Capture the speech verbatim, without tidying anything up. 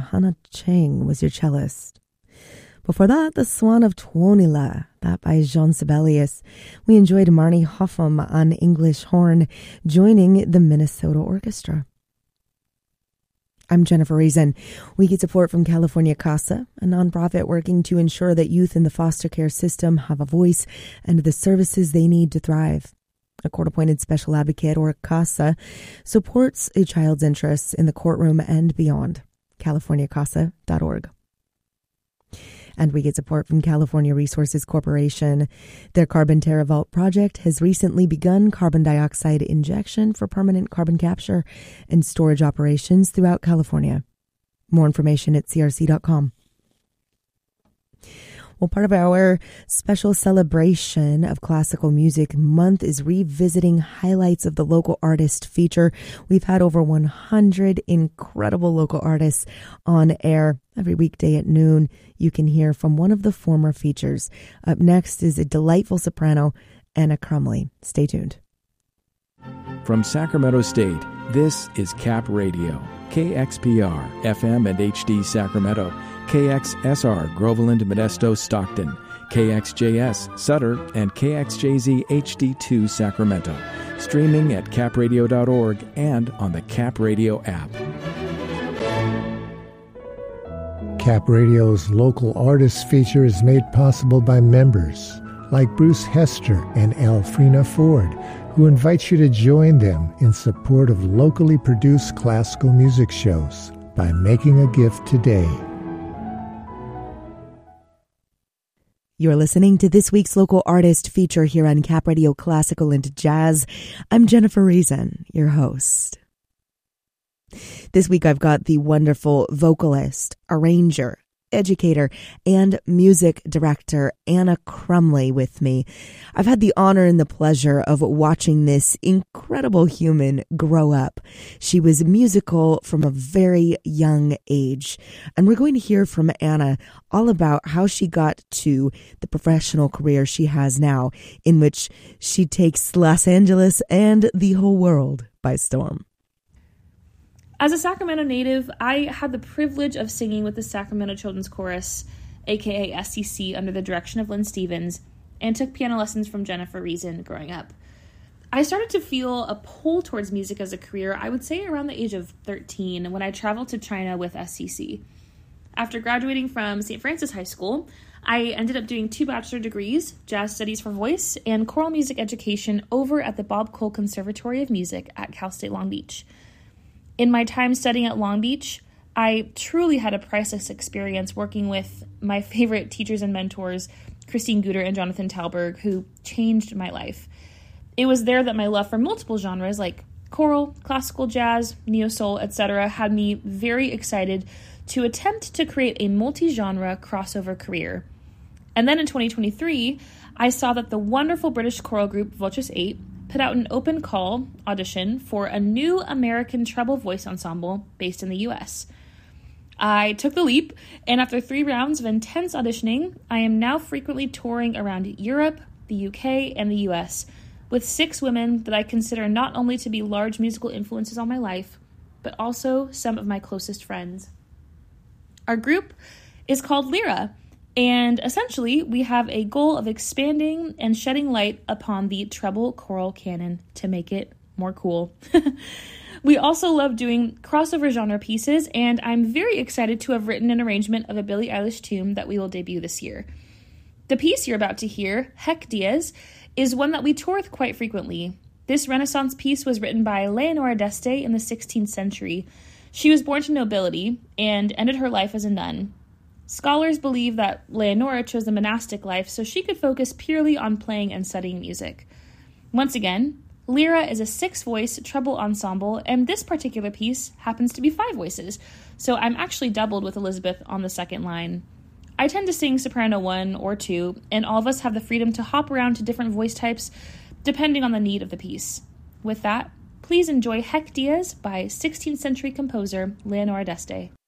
Hannah Chang was your cellist. Before that, The Swan of Tuonela, that by Jean Sibelius. We enjoyed Marnie Hoffman on English horn, joining the Minnesota Orchestra. I'm Jennifer Reason. We get support from California CASA, a nonprofit working to ensure that youth in the foster care system have a voice and the services they need to thrive. A court-appointed special advocate, or CASA, supports a child's interests in the courtroom and beyond. california casa dot org. And we get support from California Resources Corporation. Their Carbon TerraVault project has recently begun carbon dioxide injection for permanent carbon capture and storage operations throughout California. More information at c r c dot com. Well, part of our special celebration of Classical Music Month is revisiting highlights of the local artist feature. We've had over one hundred incredible local artists on air. Every weekday at noon, you can hear from one of the former features. Up next is a delightful soprano, Anna Crumley. Stay tuned. From Sacramento State, this is Cap Radio, K X P R, F M and H D Sacramento, K X S R, Groveland, Modesto, Stockton, K X J S, Sutter, and K X J Z H D two, Sacramento. Streaming at cap radio dot org and on the Cap Radio app. Cap Radio's local artists feature is made possible by members like Bruce Hester and Elfrina Ford, who invites you to join them in support of locally produced classical music shows by making a gift today. You're listening to this week's local artist feature here on Cap Radio Classical and Jazz. I'm Jennifer Reason, your host. This week I've got the wonderful vocalist, arranger, educator, and music director Anna Crumley with me. I've had the honor and the pleasure of watching this incredible human grow up. She was musical from a very young age, and we're going to hear from Anna all about how she got to the professional career she has now, in which she takes Los Angeles and the whole world by storm. As a Sacramento native, I had the privilege of singing with the Sacramento Children's Chorus, aka S C C, under the direction of Lynn Stevens, and took piano lessons from Jennifer Reason growing up. I started to feel a pull towards music as a career, I would say around the age of thirteen, when I traveled to China with S C C. After graduating from Saint Francis High School, I ended up doing two bachelor degrees, jazz studies for voice, and choral music education over at the Bob Cole Conservatory of Music at Cal State Long Beach. In my time studying at Long Beach, I truly had a priceless experience working with my favorite teachers and mentors, Christine Guter and Jonathan Talberg, who changed my life. It was there that my love for multiple genres like choral, classical jazz, neo-soul, et cetera had me very excited to attempt to create a multi-genre crossover career. And then in twenty twenty-three, I saw that the wonderful British choral group Vultus eight put out an open call audition for a new American treble voice ensemble based in the U S. I took the leap, and after three rounds of intense auditioning, I am now frequently touring around Europe, the U K, and the U S with six women that I consider not only to be large musical influences on my life, but also some of my closest friends. Our group is called Lyra, and essentially, we have a goal of expanding and shedding light upon the treble choral canon to make it more cool. We also love doing crossover genre pieces, and I'm very excited to have written an arrangement of a Billie Eilish tune that we will debut this year. The piece you're about to hear, Heck Diaz, is one that we tour with quite frequently. This Renaissance piece was written by Leonora d'Este in the sixteenth century. She was born to nobility and ended her life as a nun. Scholars believe that Leonora chose a monastic life so she could focus purely on playing and studying music. Once again, Lyra is a six-voice treble ensemble, and this particular piece happens to be five voices, so I'm actually doubled with Elizabeth on the second line. I tend to sing soprano one or two, and all of us have the freedom to hop around to different voice types depending on the need of the piece. With that, please enjoy Heck Diaz by sixteenth century composer Leonora d'Este.